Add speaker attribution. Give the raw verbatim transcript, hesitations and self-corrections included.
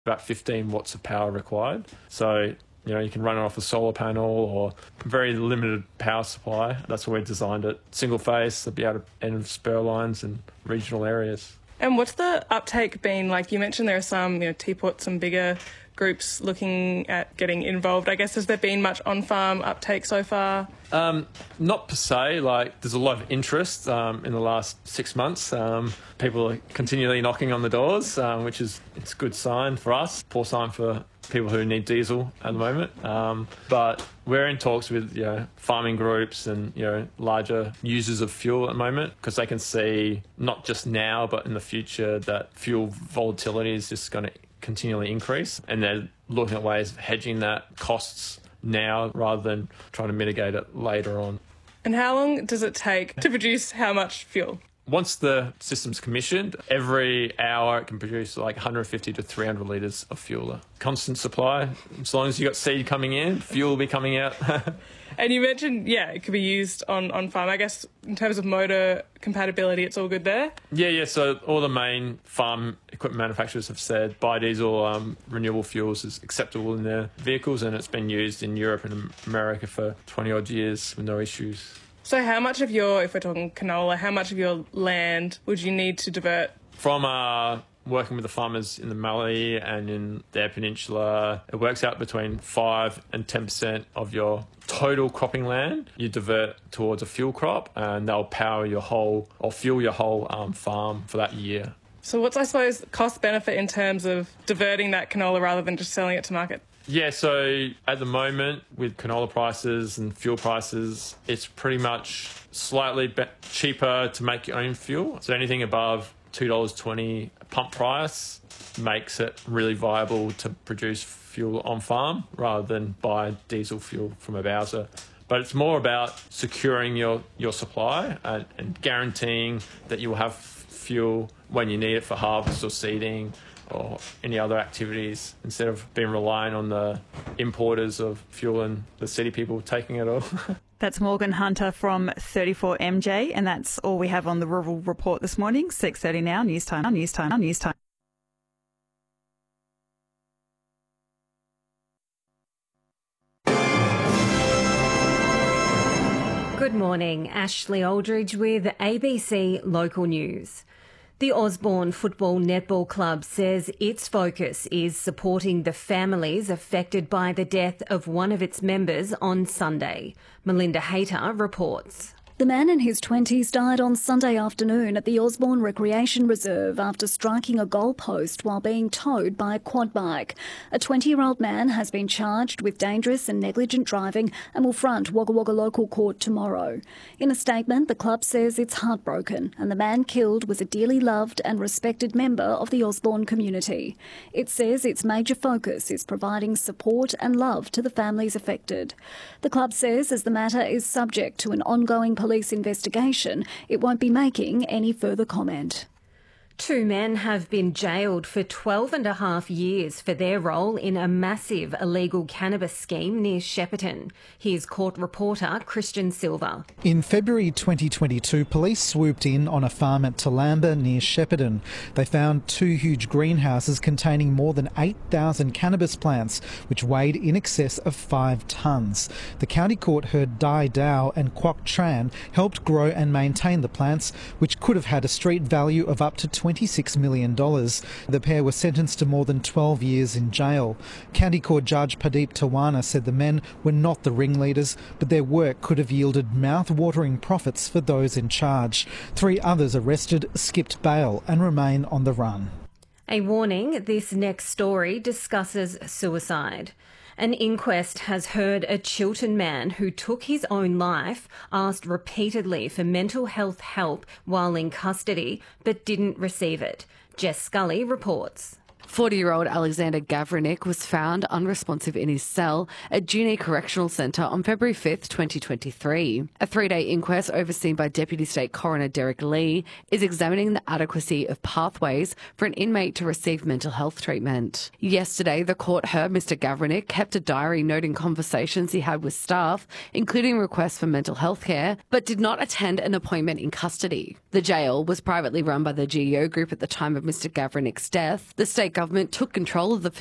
Speaker 1: about fifteen watts of power required. So, you know, you can run it off a solar panel or very limited power supply. That's why we designed it. Single phase, to be able to end spur lines in regional areas.
Speaker 2: And what's the uptake been like? You mentioned there are some, you know, teapots, some bigger groups looking at getting involved. I guess, has there been much on-farm uptake so far?
Speaker 1: Um, not per se. Like, there's a lot of interest um, in the last six months. Um, people are continually knocking on the doors, um, which is it's a good sign for us. Poor sign for people who need diesel at the moment. Um, but we're in talks with, you know, farming groups and, you know, larger users of fuel at the moment, because they can see not just now but in the future that fuel volatility is just going to continually increase, and they're looking at ways of hedging that costs now rather than trying to mitigate it later on.
Speaker 2: And how long does it take to produce how much fuel?
Speaker 1: Once the system's commissioned, every hour it can produce like one hundred fifty to three hundred litres of fuel. Constant supply. As long as you've got seed coming in, fuel will be coming out.
Speaker 2: And you mentioned, yeah, it could be used on, on farm. I guess in terms of motor compatibility, it's all good there?
Speaker 1: Yeah, yeah. So all the main farm equipment manufacturers have said biodiesel um, renewable fuels is acceptable in their vehicles, and it's been used in Europe and America for twenty odd years with no issues.
Speaker 2: So how much of your, if we're talking canola, how much of your land would you need to divert?
Speaker 1: From uh, working with the farmers in the Mallee and in the Eyre Peninsula, it works out between five and ten percent of your total cropping land you divert towards a fuel crop, and they'll power your whole or fuel your whole um, farm for that year.
Speaker 2: So what's, I suppose, cost benefit in terms of diverting that canola rather than just selling it to market?
Speaker 1: Yeah, so at the moment with canola prices and fuel prices, it's pretty much slightly be- cheaper to make your own fuel. So anything above two dollars twenty pump price makes it really viable to produce fuel on farm rather than buy diesel fuel from a bowser. But it's more about securing your, your supply and, and guaranteeing that you will have fuel when you need it for harvest or seeding or any other activities, instead of being reliant on the importers of fuel and the city people taking it all.
Speaker 3: That's Morgan Hunter from thirty-four M J, and that's all we have on the Rural Report this morning. six thirty now, news time, news time, news time.
Speaker 4: Good morning, Ashley Aldridge with A B C Local News. The Osborne Football Netball Club says its focus is supporting the families affected by the death of one of its members on Sunday. Melinda Hayter reports.
Speaker 5: The man in his twenties died on Sunday afternoon at the Osborne Recreation Reserve after striking a goalpost while being towed by a quad bike. A twenty-year-old man has been charged with dangerous and negligent driving and will front Wagga Wagga Local Court tomorrow. In a statement, the club says it's heartbroken and the man killed was a dearly loved and respected member of the Osborne community. It says its major focus is providing support and love to the families affected. The club says as the matter is subject to an ongoing police Police investigation, it won't be making any further comment.
Speaker 4: Two men have been jailed for twelve and a half years for their role in a massive illegal cannabis scheme near Shepparton. Here's court reporter Christian Silva.
Speaker 6: In February twenty twenty-two, police swooped in on a farm at Toolamba near Shepparton. They found two huge greenhouses containing more than eight thousand cannabis plants, which weighed in excess of five tonnes. The county court heard Dai Dow and Kwok Tran helped grow and maintain the plants, which could have had a street value of up to twenty-six million dollars. The pair were sentenced to more than twelve years in jail. County Court Judge Pradeep Tawana said the men were not the ringleaders, but their work could have yielded mouth-watering profits for those in charge. Three others arrested skipped bail and remain on the run.
Speaker 4: A warning, this next story discusses suicide. An inquest has heard a Chiltern man who took his own life asked repeatedly for mental health help while in custody, but didn't receive it. Jess Scully reports.
Speaker 7: forty-year-old Alexander Gavranic was found unresponsive in his cell at Junee Correctional Centre on February fifth, twenty twenty-three. A three-day inquest overseen by Deputy State Coroner Derek Lee is examining the adequacy of pathways for an inmate to receive mental health treatment. Yesterday, the court heard Mister Gavranic kept a diary noting conversations he had with staff, including requests for mental health care, but did not attend an appointment in custody. The jail was privately run by the G E O Group at the time of Mister Gavranic's death. The state government took control of the